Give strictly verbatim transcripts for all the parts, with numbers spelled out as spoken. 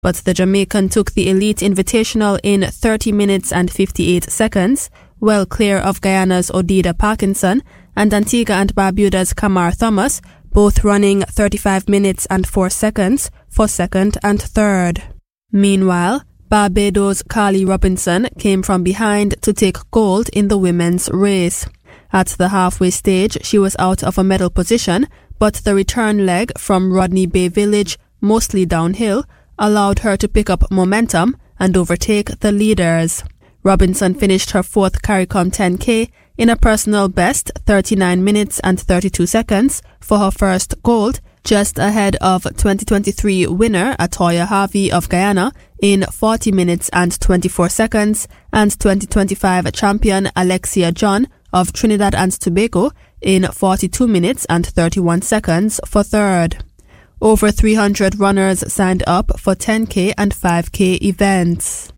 but the Jamaican took the Elite Invitational in thirty minutes and fifty-eight seconds, well clear of Guyana's Odida Parkinson and Antigua and Barbuda's Kamar Thomas, both running thirty-five minutes and four seconds for second and third. Meanwhile, Barbados' Carly Robinson came from behind to take gold in the women's race. At the halfway stage, she was out of a medal position, but the return leg from Rodney Bay Village, mostly downhill, allowed her to pick up momentum and overtake the leaders. Robinson finished her fourth CARICOM ten K in a personal best thirty-nine minutes and thirty-two seconds for her first gold, just ahead of twenty twenty-three winner Atoya Harvey of Guyana in forty minutes and twenty-four seconds and twenty twenty-five champion Alexia John of Trinidad and Tobago in forty-two minutes and thirty-one seconds for third. Over three hundred runners signed up for ten K and five K events.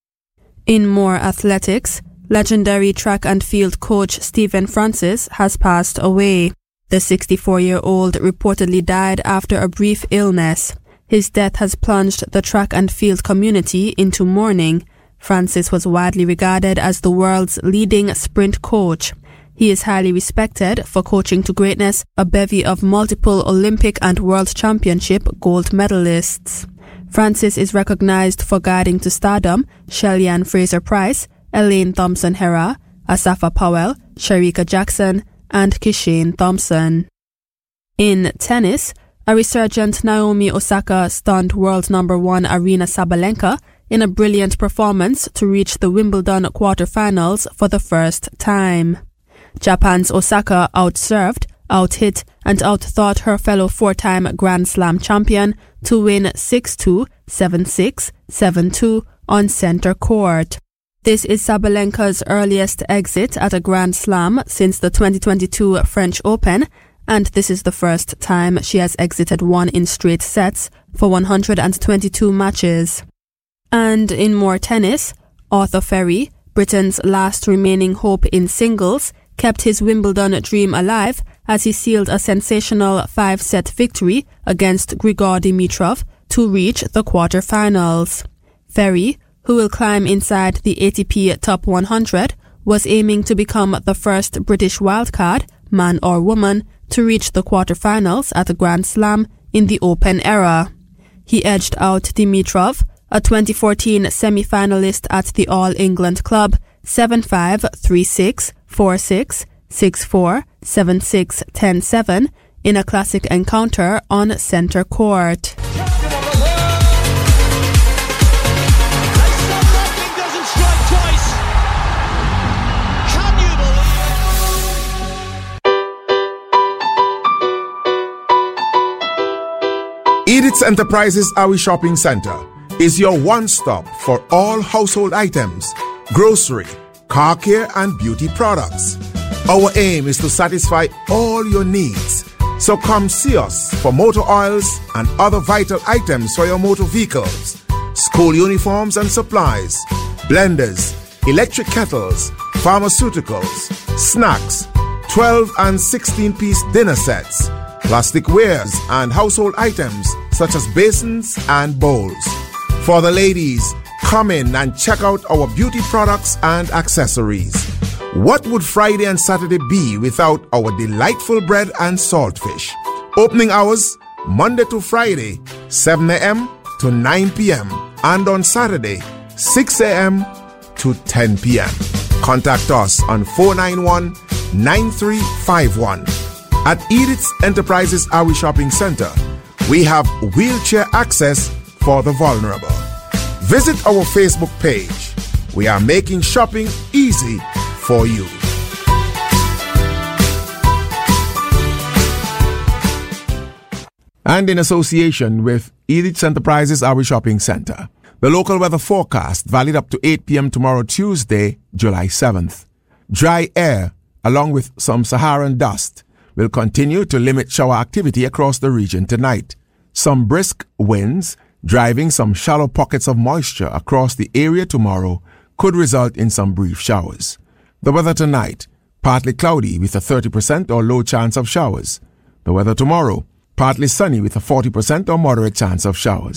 In more athletics, legendary track and field coach Stephen Francis has passed away. The sixty-four-year-old reportedly died after a brief illness. His death has plunged the track and field community into mourning. Francis was widely regarded as the world's leading sprint coach. He is highly respected for coaching to greatness a bevy of multiple Olympic and World Championship gold medalists. Francis is recognized for guiding to stardom Shelly-Ann Fraser-Price, Elaine Thompson-Herah, Asafa Powell, Shericka Jackson, and Kishane Thompson. In tennis, a resurgent Naomi Osaka stunned world number one Aryna Sabalenka in a brilliant performance to reach the Wimbledon quarterfinals for the first time. Japan's Osaka outserved, outhit, and outthought her fellow four-time Grand Slam champion to win six two, seven six, seven two on center court. This is Sabalenka's earliest exit at a Grand Slam since the twenty twenty-two French Open, and this is the first time she has exited one in straight sets for one hundred twenty-two matches. And in more tennis, Arthur Ferry, Britain's last remaining hope in singles, kept his Wimbledon dream alive as he sealed a sensational five-set victory against Grigor Dimitrov to reach the quarterfinals. Ferry, who will climb inside the A T P Top one hundred, was aiming to become the first British wildcard, man or woman, to reach the quarterfinals at a Grand Slam in the Open era. He edged out Dimitrov, a twenty fourteen semi-finalist at the All England Club, seven five, three six, four six, six four, seven six, ten seven, in a classic encounter on center court. Edith's Enterprises Awi Shopping Center is your one-stop for all household items, grocery, car care, and beauty products. Our aim is to satisfy all your needs. So come see us for motor oils and other vital items for your motor vehicles, school uniforms and supplies, blenders, electric kettles, pharmaceuticals, snacks, twelve and sixteen piece dinner sets, plastic wares and household items such as basins and bowls. For the ladies, come in and check out our beauty products and accessories. What would Friday and Saturday be without our delightful bread and saltfish? Opening hours, Monday to Friday, seven a.m. to nine p.m. and on Saturday, six a.m. to ten p.m. Contact us on four nine one, nine three five one. At Edith's Enterprises Awi Shopping Center, we have wheelchair access for the vulnerable. Visit our Facebook page. We are making shopping easy for you. And in association with Edith's Enterprises Awi Shopping Center, the local weather forecast valid up to eight p.m. tomorrow, Tuesday, July seventh. Dry air, along with some Saharan dust, will continue to limit shower activity across the region tonight. Some brisk winds, driving some shallow pockets of moisture across the area tomorrow, could result in some brief showers. The weather tonight, partly cloudy with a thirty percent or low chance of showers. The weather tomorrow, partly sunny with a forty percent or moderate chance of showers.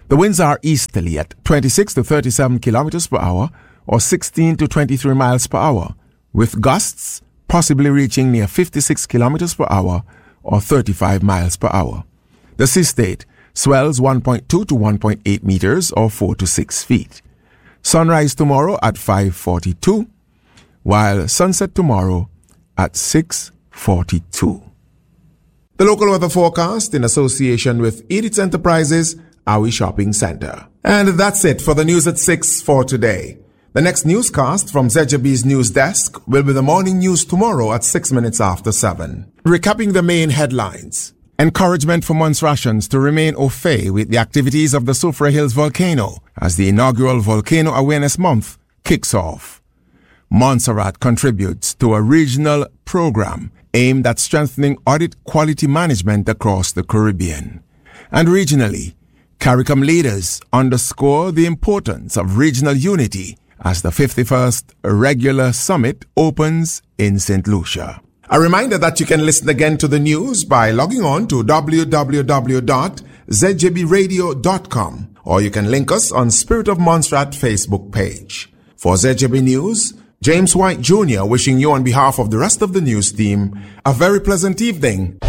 The winds are easterly at twenty-six to thirty-seven kilometers per hour or sixteen to twenty-three miles per hour, with gusts possibly reaching near fifty-six kilometers per hour or thirty-five miles per hour. The sea state swells one point two to one point eight meters or four to six feet. Sunrise tomorrow at five forty-two, while sunset tomorrow at six forty-two. The local weather forecast in association with Edith Enterprises, Awi Shopping Center. And that's it for the news at six for today. The next newscast from Z J B's news desk will be the morning news tomorrow at six minutes after seven. Recapping the main headlines. Encouragement for Montserratians to remain au fait with the activities of the Soufriere Hills volcano as the inaugural Volcano Awareness Month kicks off. Montserrat contributes to a regional program aimed at strengthening audit quality management across the Caribbean. And regionally, CARICOM leaders underscore the importance of regional unity as the fifty-first Regular Summit opens in Saint Lucia. A reminder that you can listen again to the news by logging on to w w w dot z j b radio dot com, or you can link us on Spirit of Montserrat Facebook page. For Z J B News, James White Junior wishing you on behalf of the rest of the news team a very pleasant evening.